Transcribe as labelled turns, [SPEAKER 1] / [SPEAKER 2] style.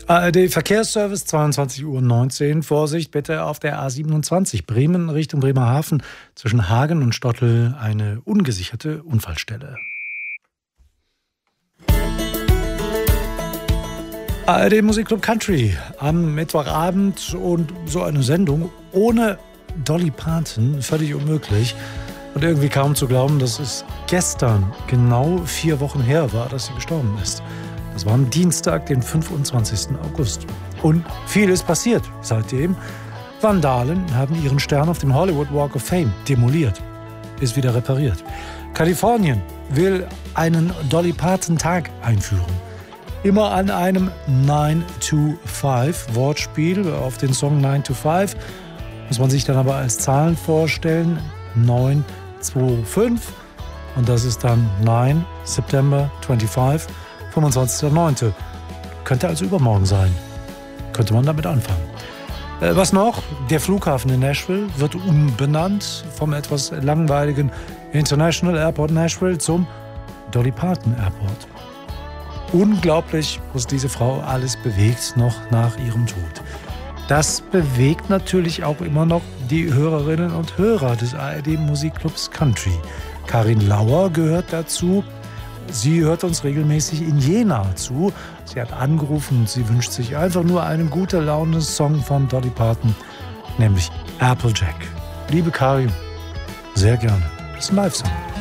[SPEAKER 1] ARD Verkehrsservice, 22:19 Uhr. Vorsicht bitte auf der A27 Bremen Richtung Bremerhaven. Zwischen Hagen und Stottel eine ungesicherte Unfallstelle. ARD Musikclub Country am Mittwochabend und so eine Sendung ohne Dolly Parton, völlig unmöglich. Und irgendwie kaum zu glauben, dass es gestern genau 4 Wochen her war, dass sie gestorben ist. Das war am Dienstag, den 25. August. Und viel ist passiert seitdem. Vandalen haben ihren Stern auf dem Hollywood Walk of Fame demoliert. Ist wieder repariert. Kalifornien will einen Dolly Parton-Tag einführen. Immer an einem 9-to-5 Wortspiel auf den Song 9-to-5. Muss man sich dann aber als Zahlen vorstellen. 9-2-5. Und das ist dann 9 September 25. 25.09. Könnte also übermorgen sein. Könnte man damit anfangen. Was noch? Der Flughafen in Nashville wird umbenannt vom etwas langweiligen International Airport Nashville zum Dolly Parton Airport. Unglaublich, was diese Frau alles bewegt, noch nach ihrem Tod. Das bewegt natürlich auch immer noch die Hörerinnen und Hörer des ARD Musikclubs Country. Karin Lauer gehört dazu. Sie hört uns regelmäßig in Jena zu. Sie hat angerufen und sie wünscht sich einfach nur einen gute Laune-Song von Dolly Parton, nämlich Applejack. Liebe Karin, sehr gerne. Das ist ein Live-Song.